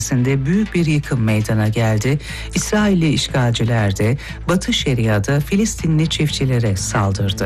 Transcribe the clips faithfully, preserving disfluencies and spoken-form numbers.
büyük bir yıkım meydana geldi. İsrailli işgalciler de Batı Şeria'da Filistinli çiftçilere saldırdı.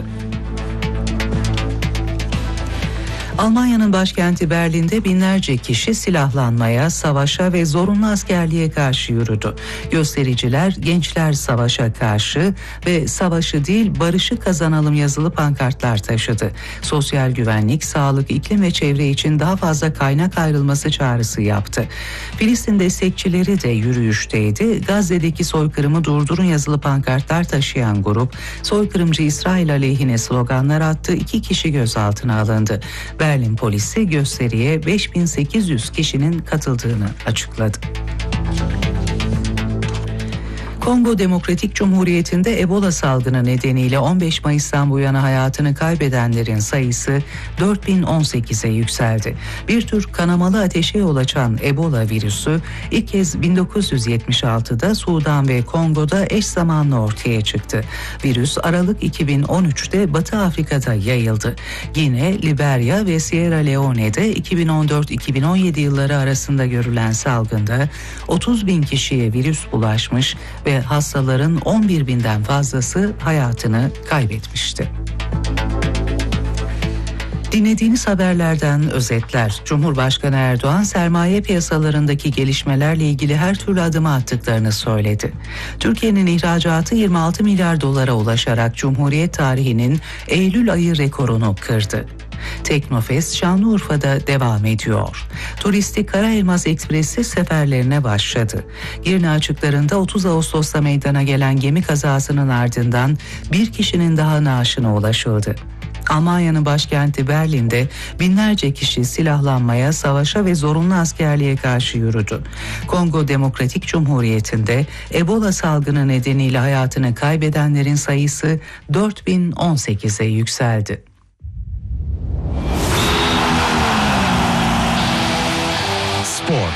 Almanya'nın başkenti Berlin'de binlerce kişi silahlanmaya, savaşa ve zorunlu askerliğe karşı yürüdü. Göstericiler gençler savaşa karşı ve savaşı değil barışı kazanalım yazılı pankartlar taşıdı. Sosyal güvenlik, sağlık, iklim ve çevre için daha fazla kaynak ayrılması çağrısı yaptı. Filistin destekçileri de yürüyüşteydi. Gazze'deki soykırımı durdurun yazılı pankartlar taşıyan grup, soykırımcı İsrail aleyhine sloganlar attı. İki kişi gözaltına alındı. Berlin polisi gösteriye beş bin sekiz yüz kişinin katıldığını açıkladı. Kongo Demokratik Cumhuriyeti'nde Ebola salgını nedeniyle on beş Mayıs'tan bu yana hayatını kaybedenlerin sayısı dört bin on sekize yükseldi. Bir tür kanamalı ateşe yol açan Ebola virüsü ilk kez bin dokuz yüz yetmiş altıda Sudan ve Kongo'da eş zamanlı ortaya çıktı. Virüs Aralık iki bin on üçte Batı Afrika'da yayıldı. Gine, Liberya ve Sierra Leone'de iki bin on dört iki bin on yedi yılları arasında görülen salgında otuz bin kişiye virüs bulaşmış ve hastaların on bir binden fazlası hayatını kaybetmişti. Dinlediğiniz haberlerden özetler. Cumhurbaşkanı Erdoğan sermaye piyasalarındaki gelişmelerle ilgili her türlü adımı attıklarını söyledi. Türkiye'nin ihracatı yirmi altı milyar dolara ulaşarak Cumhuriyet tarihinin Eylül ayı rekorunu kırdı. Teknofest Şanlıurfa'da devam ediyor. Turistik Kara Elmas Ekspresi seferlerine başladı. Girne açıklarında otuz Ağustos'ta meydana gelen gemi kazasının ardından bir kişinin daha naaşına ulaşıldı. Almanya'nın başkenti Berlin'de binlerce kişi silahlanmaya, savaşa ve zorunlu askerliğe karşı yürüdü. Kongo Demokratik Cumhuriyeti'nde Ebola salgını nedeniyle hayatını kaybedenlerin sayısı dört bin on sekize yükseldi. Spor.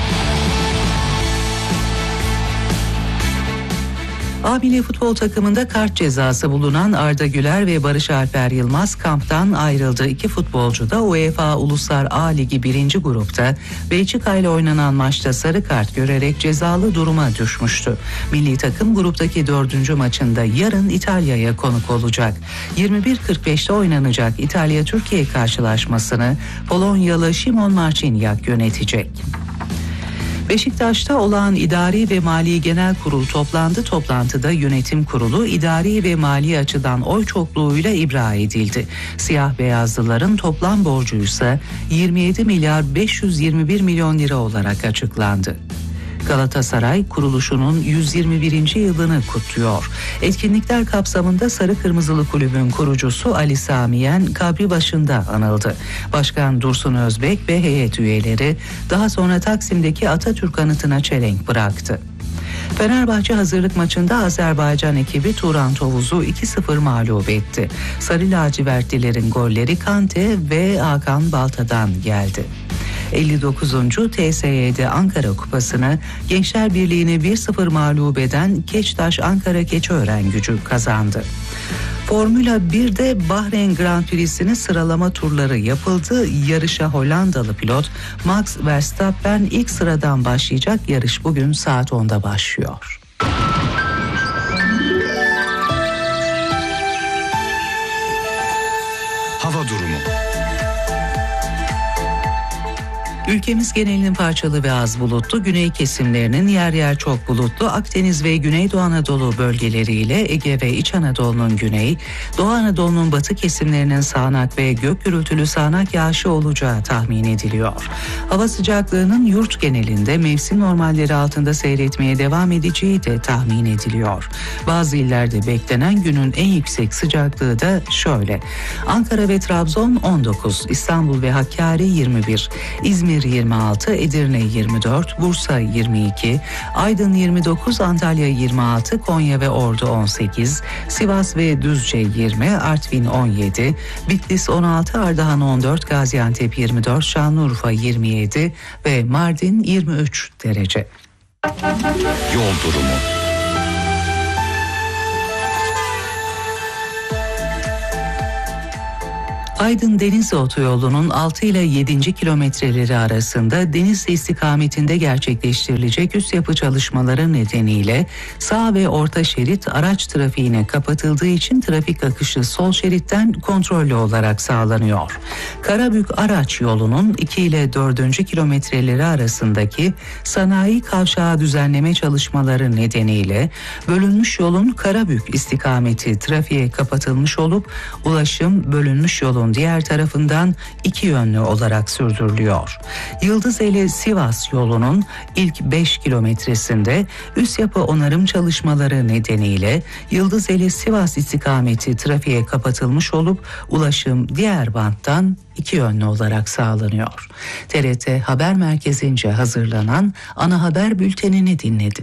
A milli futbol takımında kart cezası bulunan Arda Güler ve Barış Alper Yılmaz kamptan ayrıldı. İki futbolcu da UEFA Uluslar A Ligi birinci grupta Belçika ile oynanan maçta sarı kart görerek cezalı duruma düşmüştü. Milli takım gruptaki dördüncü maçında yarın İtalya'ya konuk olacak. yirmi bir kırk beşte oynanacak İtalya-Türkiye karşılaşmasını Polonyalı Szymon Marciniak yönetecek. Beşiktaş'ta olağan idari ve mali genel kurul toplandı. Toplantıda yönetim kurulu idari ve mali açıdan oy çokluğuyla ibra edildi. Siyah beyazlıların toplam borcuysa yirmi yedi milyar beş yüz yirmi bir milyon lira olarak açıklandı. Galatasaray kuruluşunun yüz yirmi birinci yılını kutluyor. Etkinlikler kapsamında Sarı Kırmızılı Kulübün kurucusu Ali Sami Yen kabri başında anıldı. Başkan Dursun Özbek ve heyet üyeleri daha sonra Taksim'deki Atatürk anıtına çelenk bıraktı. Fenerbahçe hazırlık maçında Azerbaycan ekibi Turan Tovuz'u iki sıfır mağlup etti. Sarı lacivertlilerin golleri Kante ve Hakan Balta'dan geldi. elli dokuzuncu T S Y'de Ankara Kupası'nı Gençler Birliği'ni bir sıfır mağlup eden Keçtaş Ankara Keçiören Gücü kazandı. Formula birde Bahreyn Grand Prix'sinin sıralama turları yapıldı. Yarışa Hollandalı pilot Max Verstappen ilk sıradan başlayacak. Yarış bugün saat onda başlıyor. Hava durumu. Ülkemiz genelinin parçalı ve az bulutlu, güney kesimlerinin yer yer çok bulutlu, Akdeniz ve Güneydoğu Anadolu bölgeleriyle Ege ve İç Anadolu'nun güney, Doğu Anadolu'nun batı kesimlerinin sağanak ve gök gürültülü sağanak yağışı olacağı tahmin ediliyor. Hava sıcaklığının yurt genelinde mevsim normalleri altında seyretmeye devam edeceği de tahmin ediliyor. Bazı illerde beklenen günün en yüksek sıcaklığı da şöyle: Ankara ve Trabzon on dokuz, İstanbul ve Hakkari yirmi bir, İzmir yirmi altı, Edirne yirmi dört, Bursa yirmi iki, Aydın yirmi dokuz, Antalya yirmi altı, Konya ve Ordu on sekiz, Sivas ve Düzce yirmi, Artvin on yedi, Bitlis on altı, Ardahan on dört, Gaziantep yirmi dört, Şanlıurfa yirmi yedi ve Mardin yirmi üç derece. Yol durumu. Aydın-Denizli Otoyolu'nun altı ile yedinci kilometreleri arasında Denizli istikametinde gerçekleştirilecek üst yapı çalışmaları nedeniyle sağ ve orta şerit araç trafiğine kapatıldığı için trafik akışı sol şeritten kontrollü olarak sağlanıyor. Karabük Araç yolunun iki ile dördüncü kilometreleri arasındaki sanayi kavşağı düzenleme çalışmaları nedeniyle bölünmüş yolun Karabük istikameti trafiğe kapatılmış olup ulaşım bölünmüş yolun diğer tarafından iki yönlü olarak sürdürülüyor. Yıldızeli Sivas yolunun ilk beş kilometresinde üst yapı onarım çalışmaları nedeniyle Yıldızeli Sivas istikameti trafiğe kapatılmış olup ulaşım diğer banttan iki yönlü olarak sağlanıyor. T R T Haber Merkezi'nce hazırlanan ana haber bültenini dinlediniz.